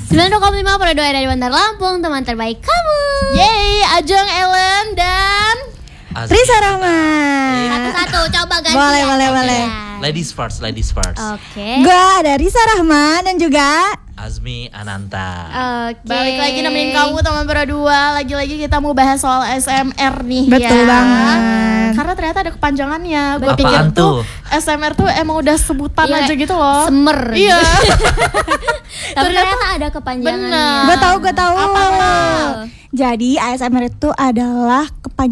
92,5 Pro 2 dari Bandar Lampung, teman terbaik kamu. Yeay, Ajeng, Ellen, dan Risa Rahman. Satu-satu, coba ganti. Boleh. Ladies first. Oke. Gue ada Risa Rahman dan juga Azmi Ananta. Oke. balik lagi nemenin kamu teman berdua. Lagi-lagi kita mau bahas soal SMR nih. Betul ya. banget. Karena ternyata ada kepanjangannya. Gue Apaan pikir tuh tuh? SMR tuh emang udah sebutan Iya, aja gitu loh. Semer. Iya. Tapi ternyata ada kepanjangannya. Bener. gue tahu. Apa? Jadi ASMR itu adalah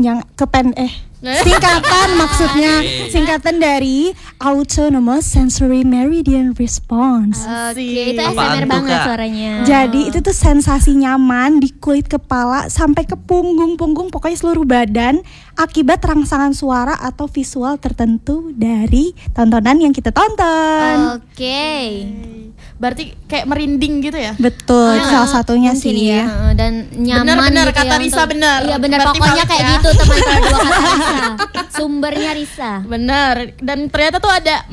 singkatan maksudnya, singkatan dari Autonomous Sensory Meridian Response. Oke, itu Apaan SMR tuh, banget Kak? suaranya. Jadi itu tuh sensasi nyaman di kulit kepala sampai ke punggung pokoknya seluruh badan akibat rangsangan suara atau visual tertentu dari tontonan yang kita tonton. Oke. Berarti kayak merinding gitu ya? Betul, itu salah satunya Mungkin sih ya. Dan nyaman Bener, gitu kata ya Risa untuk- bener. Iya bener, Berarti pokoknya balik kayak ya. gitu teman kedua kata Risa. Sumbernya Risa. Benar. Dan ternyata tuh ada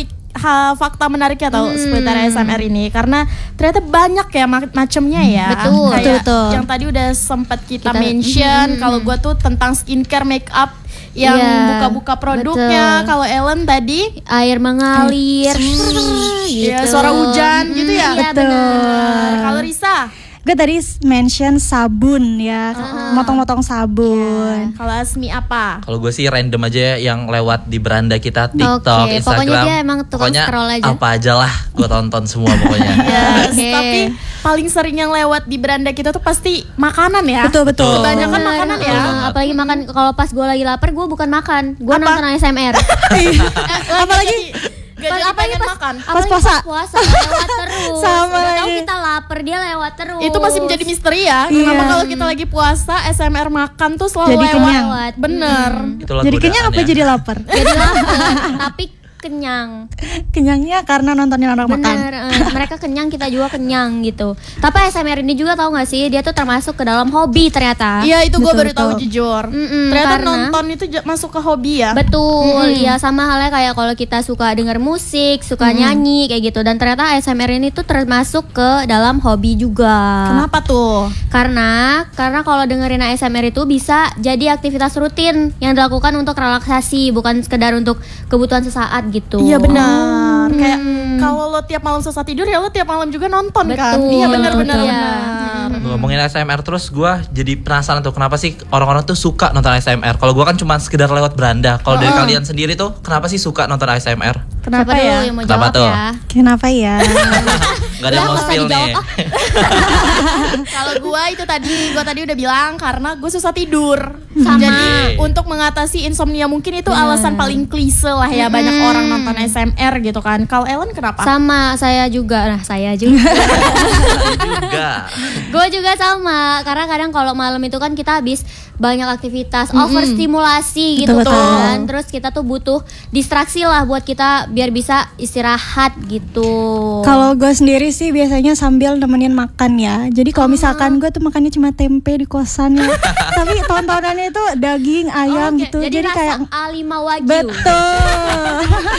fakta menariknya tau seputar ASMR ini. Karena ternyata banyak ya macemnya ya. Betul. Kayak Betul. yang tadi udah sempat kita Kita- mention. Kalau gue tuh tentang skincare, make up yang Iya, buka-buka produknya. betul. Kalau Ellen tadi Air mengalir. ya suara hujan gitu ya. Iya, Betul. Benar. Kalau Risa, Gue tadi mention sabun ya, motong-motong sabun. kalau Asmi apa? Kalau gue sih random aja yang lewat di beranda kita, TikTok, Oke, Instagram. pokoknya dia emang tukang Pokoknya scroll aja. apa aja lah, gue tonton semua pokoknya. Yes, Oke. tapi paling sering yang lewat di beranda kita tuh pasti makanan ya. Betul. Kebanyakan Bener, makanan ya. apalagi makan. Kalau pas gue lagi lapar, gue bukan makan, gue Apa? nonton ASMR. Apalagi gak jadi Apalagi pengen makan. Apalagi puasa. puasa lewat terus. Sama Udah tahu lagi. kita lapar, dia lewat terus. Itu masih menjadi misteri ya. Iya. Kenapa kalau kita lagi puasa SMR makan tuh selalu Jadi lewat. kenyang. Bener. Itulah Jadi godaan kenyang apa ya. jadi lapar? jadi lapar, tapi kenyang. Kenyangnya karena nontonin orang makan. Bener, mereka kenyang, kita juga kenyang gitu. Tapi ASMR ini juga tahu nggak sih, dia tuh termasuk ke dalam hobi ternyata. Iya, itu gue Betul, baru tahu betul. jujur. Mm-mm, Ternyata karena- nonton itu masuk ke hobi ya. Betul, iya sama halnya kayak kalau kita suka denger musik, suka nyanyi kayak gitu. Dan ternyata ASMR ini tuh termasuk ke dalam hobi juga. Kenapa tuh? Karena kalau dengerin ASMR itu bisa jadi aktivitas rutin yang dilakukan untuk relaksasi, bukan sekedar untuk kebutuhan sesaat gitu. Iya benar. Kayak kalau lo tiap malam selesai tidur ya lo tiap malam juga nonton kan. Betul. Iya benar. Iya. Ngomongin ASMR terus, gue jadi penasaran tuh kenapa sih orang-orang tuh suka nonton ASMR. Kalau gue kan cuma sekedar lewat beranda. Kalau dari kalian sendiri tuh kenapa sih suka nonton ASMR? Kenapa Siapa dulu ya? yang mau Kenapa jawab tuh? ya? Kenapa ya? Gak ada yang mau Nggak usah spill dijawab, nih. Kalau gue itu tadi udah bilang karena gue susah tidur. Sama. Jadi untuk mengatasi insomnia mungkin itu alasan paling klise lah ya, banyak orang nonton ASMR gitu kan. Kalau Ellen kenapa? Sama saya juga. Nah, saya juga. Juga. Gue juga sama. Karena kadang kalau malam itu kan kita habis banyak aktivitas, overstimulasi gitu Betul, betul. kan. Terus kita tuh butuh distraksi lah buat kita biar bisa istirahat gitu. Kalau gue sendiri sih biasanya sambil nemenin makan ya. Jadi kalau misalkan gue tuh makannya cuma tempe di kosan ya, tapi tontonannya itu daging ayam Oke, gitu. Jadi rasa kayak A5 Wagyu. betul.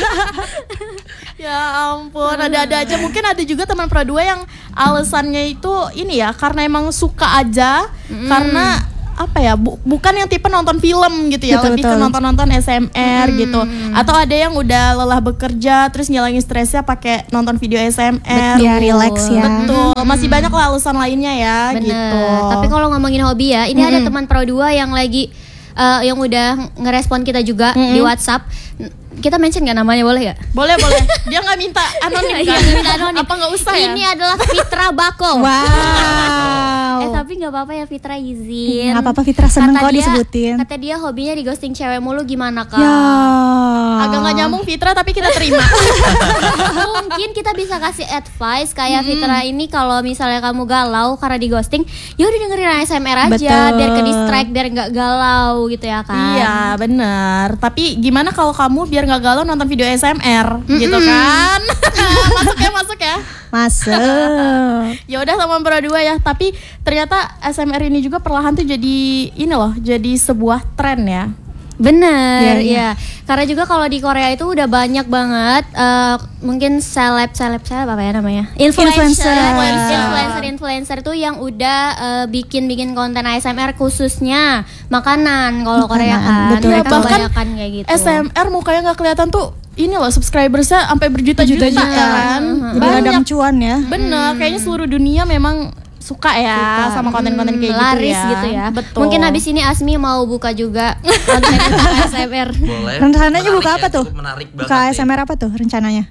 Ya ampun, ada-ada aja. Mungkin ada juga teman Pro 2 yang alasannya itu ini ya, karena emang suka aja. Karena apa ya, bukan yang tipe nonton film gitu ya, Betul, lebih ke betul. nonton-nonton SMR gitu. Atau ada yang udah lelah bekerja terus ngilangin stresnya pakai nonton video SMR. Ya relax ya. Betul, masih banyak lah alasan lainnya ya. Bener. Gitu. Tapi kalau ngomongin hobi ya, ini ada teman Pro 2 yang lagi yang udah ngerespon kita juga di WhatsApp. Kita mention nggak namanya, boleh nggak? boleh. Dia nggak minta anonim Iya, kan? nggak minta anonim. Apa nggak usah ya? Ini adalah Fitra Bako. Wow. Tapi nggak apa-apa ya, Fitra izin. Nggak apa-apa, Fitra seneng Kata kok dia- disebutin. Kata dia hobinya di ghosting cewek mulu, gimana Kak? Ya. Agak nggak nyambung Fitra, tapi kita terima. Mungkin kita bisa kasih advice kayak Fitra ini, kalau misalnya kamu galau karena di ghosting, ya udah dengerin ASMR aja. Betul. Biar ke distract, biar nggak galau gitu ya kan. Iya benar. Tapi gimana kalau kamu biar nggak galau nonton video ASMR gitu kan? Masuk ya. Masuk. Ya udah sama Pro 2 ya. Tapi ternyata ASMR ini juga perlahan tuh jadi ini loh, jadi sebuah tren ya. Bener, Iya, ya. Karena juga kalau di Korea itu udah banyak banget, mungkin seleb apa ya namanya? Influencer tuh yang udah bikin konten ASMR khususnya makanan kalau Korea kan. Betul. Mereka Bahkan kebanyakan kayak gitu. SMR mukanya nggak kelihatan tuh. Ini loh subscribersnya sampai berjuta-juta kan. Jadi ladang cuan ya. Bener, kayaknya seluruh dunia memang suka ya sama konten-konten kayak laris gitu ya. Betul. Mungkin habis ini Asmi mau buka juga konten ASMR. Boleh. Rencananya Menarik buka ya, apa tuh? cukup Menarik banget. Buka ASMR apa tuh rencananya?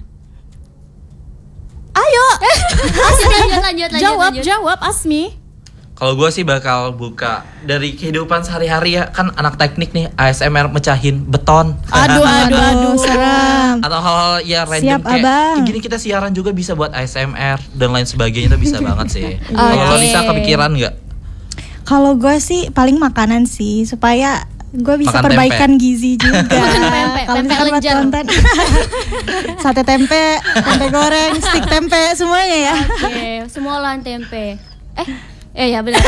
Ayo, lanjut. jawab Asmi. Kalau gue sih bakal buka dari kehidupan sehari-hari ya, kan anak teknik nih, ASMR mecahin beton. Aduh, seram. Atau hal-hal ya random Siap, kayak Abang. gini, kita siaran juga bisa buat ASMR dan lain sebagainya, itu bisa banget sih. Oke. Kalau Lisa kepikiran nggak? Kalau gue sih paling makanan sih supaya gue bisa Makan perbaikan gizi juga. Pempek, Kalau pempek misalkan buat lenjer. konten sate tempe, tempe goreng, stik tempe semuanya ya. Oke, semua olahan tempe. Ya benar.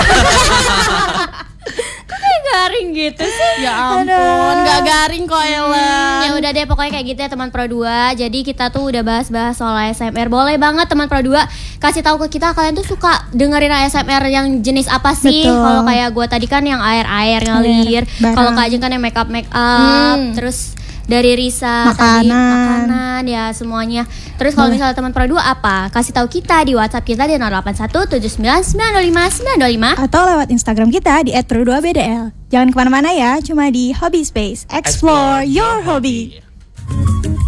Kok kayak garing gitu sih? Ya ampun, nggak garing kok Ellen. Ya udah deh, pokoknya kayak gitu ya teman Pro 2. Jadi kita tuh udah bahas-bahas soal ASMR. Boleh banget teman Pro 2 kasih tahu ke kita, kalian tuh suka dengerin ASMR yang jenis apa sih? Betul. Kalau kayak gue tadi kan yang air ngalir. Barang. Kalau Kak Ajeng kan yang make up. Terus dari Risa tadi makanan ya semuanya. Terus kalau misalnya teman Pro 2 apa? Kasih tahu kita di WhatsApp kita di 08179925. Atau lewat Instagram kita di @pro2bdl. Jangan kemana-mana ya, cuma di Hobby Space. Explore your hobby.